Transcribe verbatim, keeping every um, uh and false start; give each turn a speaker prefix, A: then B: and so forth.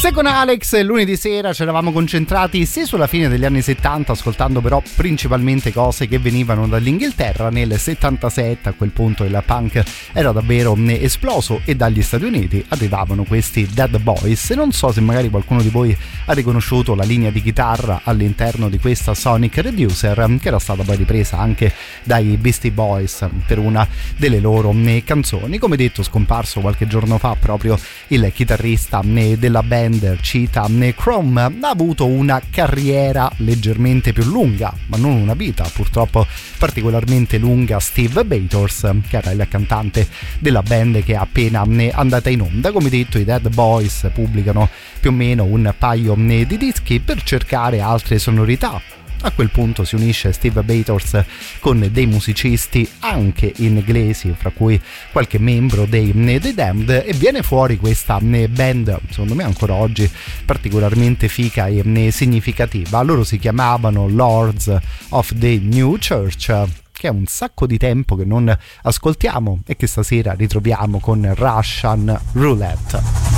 A: Se con Alex lunedì sera ci eravamo concentrati sì sulla fine degli anni settanta, ascoltando però principalmente cose che venivano dall'Inghilterra. Nel settantasette a quel punto il punk era davvero esploso e dagli Stati Uniti arrivavano questi Dead Boys. E non so se magari qualcuno di voi ha riconosciuto la linea di chitarra all'interno di questa Sonic Reducer, che era stata poi ripresa anche dai Beastie Boys per una delle loro canzoni. Come detto, scomparso qualche giorno fa proprio il chitarrista della band Cheetah Chrome. Ha avuto una carriera leggermente più lunga, ma non una vita purtroppo particolarmente lunga, Steve Bators, che era il cantante della band che è appena andata in onda. Come detto, i Dead Boys pubblicano più o meno un paio di dischi per cercare altre sonorità. A quel punto si unisce Steve Bators con dei musicisti anche inglesi, fra cui qualche membro dei, dei Damned, e viene fuori questa band, secondo me ancora oggi particolarmente fica e significativa. Loro si chiamavano Lords of the New Church, che è un sacco di tempo che non ascoltiamo e che stasera ritroviamo con Russian Roulette.